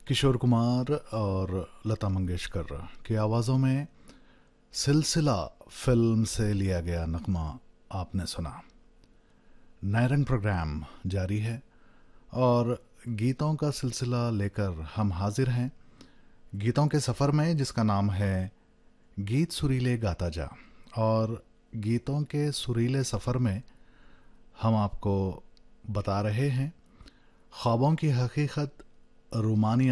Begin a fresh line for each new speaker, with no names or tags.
किशोर कुमार और लता मंगेशकर की आवाज़ों में सिलसिला फिल्म से लिया गया नगमा आपने सुना। नए रंग प्रोग्राम जारी है और गीतों का सिलसिला लेकर हम हाजिर हैं गीतों के सफ़र में, जिसका नाम है गीत सुरीले गाता जा। और गीतों के सुरीले सफ़र में हम आपको बता रहे हैं ख्वाबों की हकीकत, रूमानी